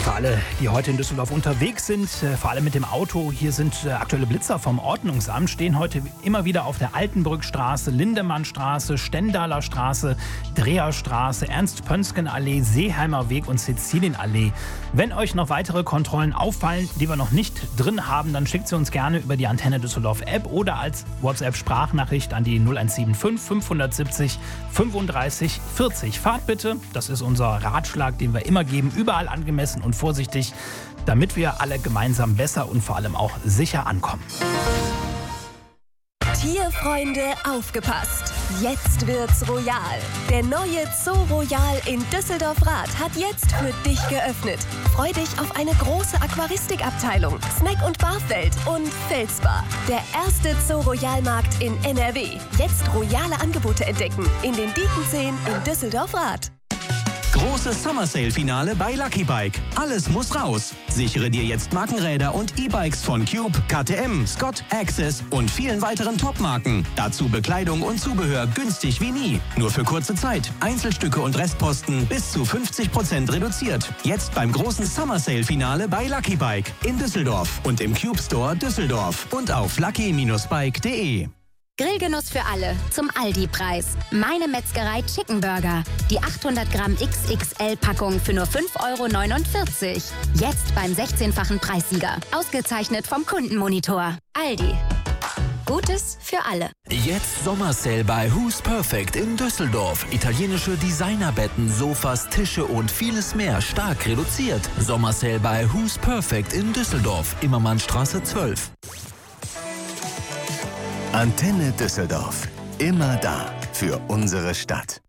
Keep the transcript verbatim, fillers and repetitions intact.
Für alle, die heute in Düsseldorf unterwegs sind, vor allem mit dem Auto, hier sind aktuelle Blitzer vom Ordnungsamt, stehen heute immer wieder auf der Altenbrückstraße, Lindemannstraße, Stendaler Straße, Dreherstraße, Ernst-Pönsken-Allee, Seeheimer Weg und Sizilienallee. Wenn euch noch weitere Kontrollen auffallen, die wir noch nicht drin haben, dann schickt sie uns gerne über die Antenne Düsseldorf App oder als WhatsApp-Sprachnachricht an die null eins sieben fünf fünf sieben null fünfunddreißig vierzig. Fahrt bitte, das ist unser Ratschlag, den wir immer geben, überall angemessen und vorsichtig, damit wir alle gemeinsam besser und vor allem auch sicher ankommen. Tierfreunde, aufgepasst! Jetzt wird's royal. Der neue Zoo Royal in Düsseldorf-Rath hat jetzt für dich geöffnet. Freu dich auf eine große Aquaristikabteilung, Snack- und Barfeld und Felsbar. Der erste Zoo Royal-Markt in N R W. Jetzt royale Angebote entdecken in den Diekenzehen in Düsseldorf-Rath. Großes Summer Sale Finale bei Lucky Bike. Alles muss raus. Sichere dir jetzt Markenräder und E-Bikes von Cube, K T M, Scott, Access und vielen weiteren Top-Marken. Dazu Bekleidung und Zubehör günstig wie nie. Nur für kurze Zeit. Einzelstücke und Restposten bis zu fünfzig Prozent reduziert. Jetzt beim großen Summer Sale Finale bei Lucky Bike in Düsseldorf und im Cube Store Düsseldorf und auf lucky Bindestrich bike punkt de. Grillgenuss für alle zum Aldi-Preis. Meine Metzgerei Chicken Burger. Die achthundert Gramm X X L-Packung für nur fünf Euro neunundvierzig. Jetzt beim sechzehnfachen Preissieger. Ausgezeichnet vom Kundenmonitor. Aldi. Gutes für alle. Jetzt Sommersale bei Who's Perfect in Düsseldorf. Italienische Designerbetten, Sofas, Tische und vieles mehr stark reduziert. Sommersale bei Who's Perfect in Düsseldorf. Immermannstraße zwölf. Antenne Düsseldorf. Immer da für unsere Stadt.